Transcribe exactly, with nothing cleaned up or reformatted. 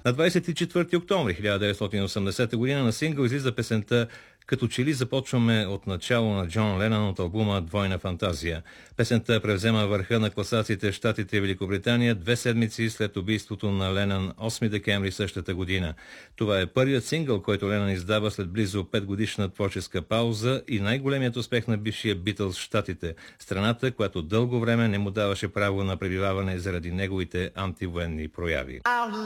На двадесет и четвърти октомври хиляда деветстотин и осемдесета година на сингъл излиза песента "Като че ли започваме от начало" на Джон Ленън от албума "Двойна фантазия". Песента превзема върха на класациите в Щатите и Великобритания две седмици след убийството на Ленън, осми декември същата година. Това е първият сингъл, който Ленън издава след близо пет годишна творческа пауза и най-големият успех на бившия Битълс в Щатите, страната, която дълго време не му даваше право на пребиваване заради неговите антивоенни прояви.